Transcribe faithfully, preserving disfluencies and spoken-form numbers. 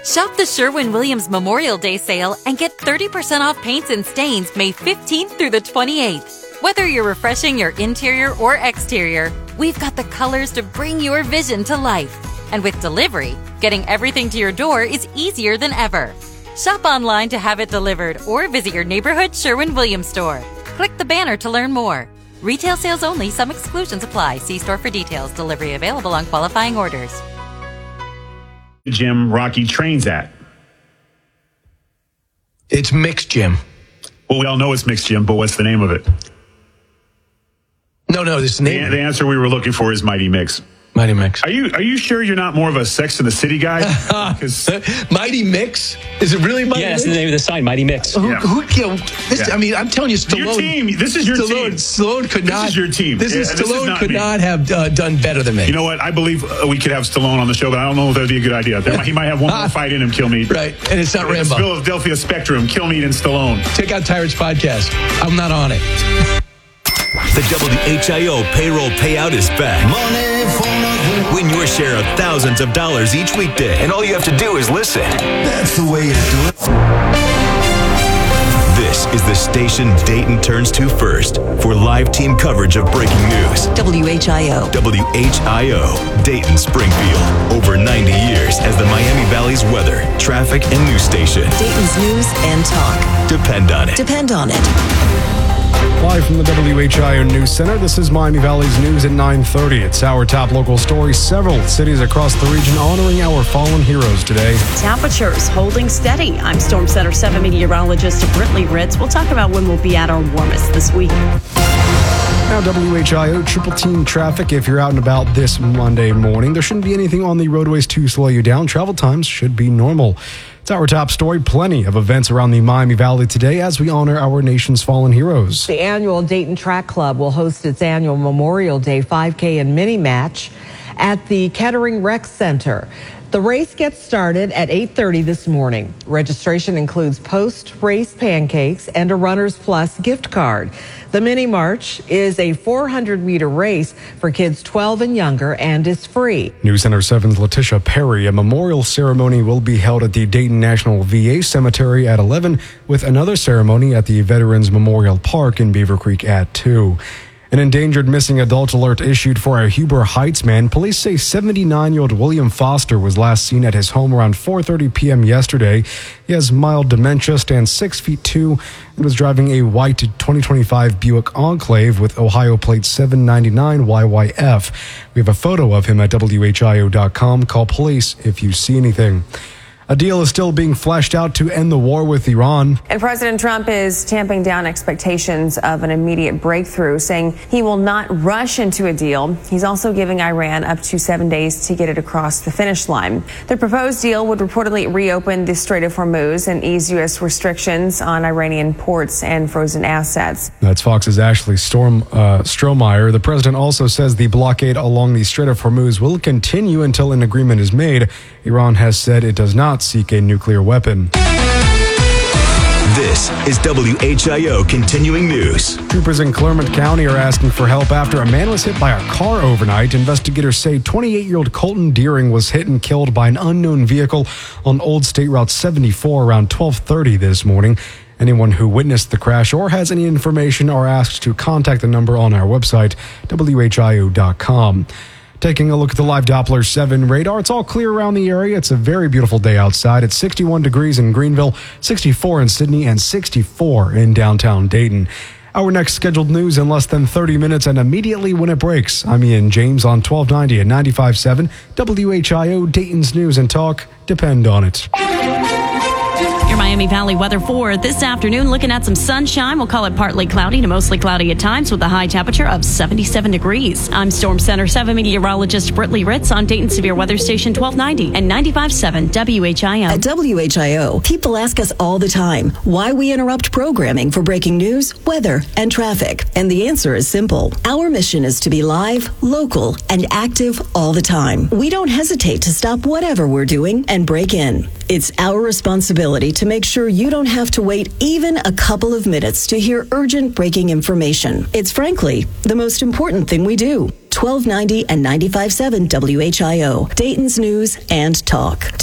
Shop the Sherwin-Williams Memorial Day sale and get thirty percent off paints and stains May fifteenth through the twenty-eighth. Whether you're refreshing your interior or exterior, we've got the colors to bring your vision to life. And with delivery, getting everything to your door is easier than ever. Shop online to have it delivered or visit your neighborhood Sherwin-Williams store. Click the banner to learn more. Retail sales only. Some exclusions apply. See store for details. Delivery available on qualifying orders. Gym Rocky trains at? It's Mixed Gym. Well, we all know it's Mixed Gym, but what's the name of it? No, no, this name. The, the answer we were looking for is Mighty Mix. Mighty Mix. Are you are you sure you're not more of a Sex and the City guy? Mighty Mix? Is it really Mighty yeah, Mix? that's the name of the sign, Mighty Mix. Who, Yeah. who, you know, this, Yeah. I mean, I'm telling you, Stallone. Your team. This is your Stallone, team. Stallone could This not. is your team. This is Yeah, this is Stallone not could me. not have uh, done better than me. You know what? I believe uh, we could have Stallone on the show, but I don't know if that would be a good idea. There might, he might have one more fight in him, Kill Meat. Right, and it's not It's Rambo. Philadelphia Spectrum, Kill Meat and Stallone. Check out Tyrant's podcast. I'm not on it. The W H I O payroll payout is back. Money for nothing. Win your share of thousands of dollars each weekday. And all you have to do is listen. That's the way you do it. This is the station Dayton turns to first for live team coverage of breaking news. W H I O. W H I O, Dayton, Springfield. Over ninety years as the Miami Valley's weather, traffic, and news station. Dayton's news and talk. Depend on it. Depend on it. Live from the W H I O News Center, this is Miami Valley's News at nine thirty. It's our top local stories. Several cities across the region honoring our fallen heroes today. Temperatures holding steady. I'm Storm Center seven meteorologist Brittany Ritz. We'll talk about when we'll be at our warmest this week. Now, W H I O triple team traffic if you're out and about this Monday morning. There shouldn't be anything on the roadways to slow you down. Travel times should be normal. It's our top story. Plenty of events around the Miami Valley today as we honor our nation's fallen heroes. The annual Dayton Track Club will host its annual Memorial Day five K and mini match at the Kettering Rec Center. The race gets started at eight thirty this morning. Registration includes post-race pancakes and a Runners Plus gift card. The mini march is a four hundred meter race for kids twelve and younger and is free. News Center seven's Letitia Perry. A memorial ceremony will be held at the Dayton National V A Cemetery at eleven, with another ceremony at the Veterans Memorial Park in Beaver Creek at two. An endangered missing adult alert issued for a Huber Heights man. Police say seventy-nine-year-old William Foster was last seen at his home around four thirty p.m. yesterday. He has mild dementia, stands six feet two, and was driving a white twenty twenty-five Buick Enclave with Ohio plate seven ninety-nine Y Y F. We have a photo of him at W H I O dot com. Call police if you see anything. A deal is still being fleshed out to end the war with Iran. And President Trump is tamping down expectations of an immediate breakthrough, saying he will not rush into a deal. He's also giving Iran up to seven days to get it across the finish line. The proposed deal would reportedly reopen the Strait of Hormuz and ease U S restrictions on Iranian ports and frozen assets. That's Fox's Ashley Storm, uh, Strohmeyer. The president also says the blockade along the Strait of Hormuz will continue until an agreement is made. Iran has said it does not seek a nuclear weapon. This is W H I O Continuing News. Troopers in Clermont County are asking for help after a man was hit by a car overnight. Investigators say twenty-eight-year-old Colton Deering was hit and killed by an unknown vehicle on Old State Route seventy-four around twelve thirty this morning. Anyone who witnessed the crash or has any information are asked to contact the number on our website, W H I O dot com. Taking a look at the live Doppler seven radar, it's all clear around the area. It's a very beautiful day outside. It's sixty-one degrees in Greenville, sixty-four in Sydney, and sixty-four in downtown Dayton. Our next scheduled news in less than thirty minutes and immediately when it breaks. I'm Ian James on twelve ninety and ninety-five point seven W H I O, Dayton's News and Talk. Depend on it. Your Miami Valley weather for this afternoon. Looking at some sunshine. We'll call it partly cloudy to mostly cloudy at times with a high temperature of seventy-seven degrees. I'm Storm Center seven meteorologist Brittany Ritz on Dayton Severe Weather Station twelve ninety and ninety-five point seven W H I O. At W H I O, people ask us all the time why we interrupt programming for breaking news, weather, and traffic. And the answer is simple. Our mission is to be live, local, and active all the time. We don't hesitate to stop whatever we're doing and break in. It's our responsibility to make sure you don't have to wait even a couple of minutes to hear urgent breaking information. It's frankly the most important thing we do. twelve ninety and ninety-five point seven W H I O, Dayton's News and Talk.